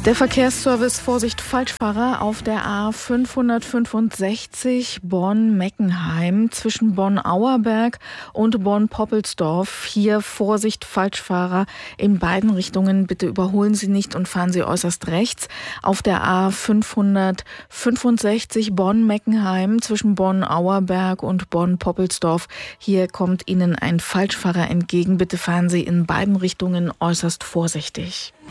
Der Verkehrsservice Vorsicht Falschfahrer auf der A565 Bonn-Meckenheim zwischen Bonn-Auerberg und Bonn-Poppelsdorf. Hier Vorsicht Falschfahrer in beiden Richtungen. Bitte überholen Sie nicht und fahren Sie äußerst rechts. Auf der A565 Bonn-Meckenheim zwischen Bonn-Auerberg und Bonn-Poppelsdorf. Hier kommt Ihnen ein Falschfahrer entgegen. Bitte fahren Sie in beiden Richtungen äußerst vorsichtig.